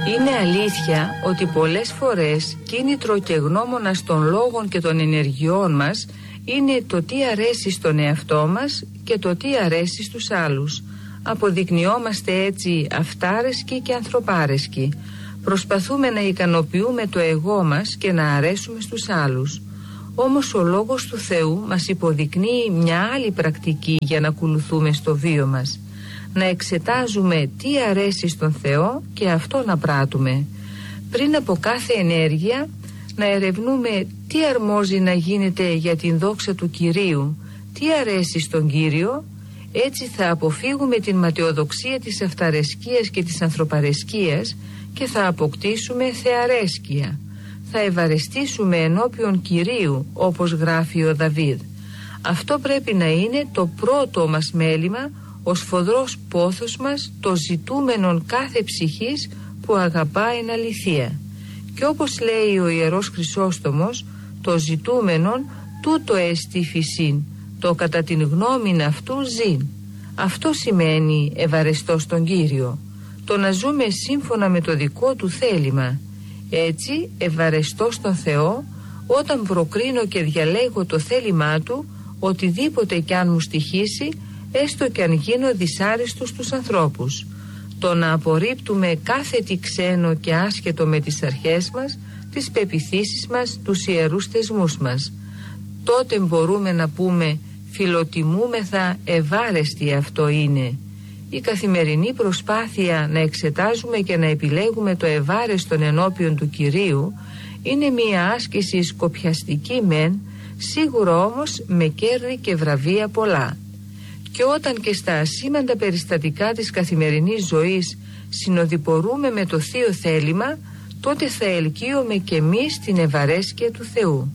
Είναι αλήθεια ότι πολλές φορές κίνητρο και γνώμονας των λόγων και των ενεργειών μας είναι το τι αρέσει στον εαυτό μας και το τι αρέσει στους άλλους. Αποδεικνυόμαστε έτσι αυτάρεσκοι και ανθρωπάρεσκοι. Προσπαθούμε να ικανοποιούμε το εγώ μας και να αρέσουμε στους άλλους. Όμως ο λόγος του Θεού μας υποδεικνύει μια άλλη πρακτική για να ακολουθούμε στο βίο μας. Να εξετάζουμε τι αρέσει στον Θεό και αυτό να πράττουμε. Πριν από κάθε ενέργεια να ερευνούμε τι αρμόζει να γίνεται για την δόξα του Κυρίου, τι αρέσει στον Κύριο. Έτσι θα αποφύγουμε την ματαιοδοξία της αυταρεσκίας και της ανθρωπαρεσκίας και θα αποκτήσουμε θεαρέσκεια. Θα ευαρεστήσουμε ενώπιον Κυρίου, όπως γράφει ο Δαβίδ. Αυτό πρέπει να είναι το πρώτο μας μέλημα, ο σφοδρός πόθος μας, το ζητούμενον κάθε ψυχής που αγαπάει εν αληθεία. Και όπως λέει ο Ιερός Χρυσόστομος, το ζητούμενον τούτο εστι φυσίν, το κατά την γνώμην αυτού ζήν. Αυτό σημαίνει ευαρεστώ στον Κύριο, το να ζούμε σύμφωνα με το δικό του θέλημα. Έτσι ευαρεστώ στον Θεό όταν προκρίνω και διαλέγω το θέλημά του, οτιδήποτε κι αν μου στοιχήσει, έστω κι αν γίνω δυσάρεστος στους ανθρώπους. Το να απορρίπτουμε κάθε τι ξένο και άσχετο με τις αρχές μας, τις πεποιθήσεις μας, τους ιερούς θεσμούς μας. Τότε μπορούμε να πούμε φιλοτιμούμεθα ευάρεστη αυτό είναι. Η καθημερινή προσπάθεια να εξετάζουμε και να επιλέγουμε το ευάρεστον ενώπιον του Κυρίου είναι μια άσκηση σκοπιαστική μεν, σίγουρα όμως με κέρδη και βραβεία πολλά. Και όταν και στα ασήμαντα περιστατικά της καθημερινής ζωής συνοδοιπορούμε με το θείο θέλημα, τότε θα ελκύουμε και εμείς την ευαρέσκεια του Θεού.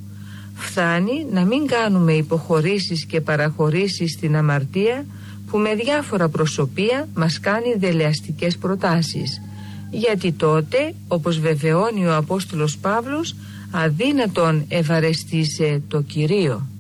Φτάνει να μην κάνουμε υποχωρήσεις και παραχωρήσεις στην αμαρτία που με διάφορα προσωπία μας κάνει δελεαστικές προτάσεις. Γιατί τότε, όπως βεβαιώνει ο Απόστολος Παύλος, αδύνατον ευαρεστήσε το Κυρίο.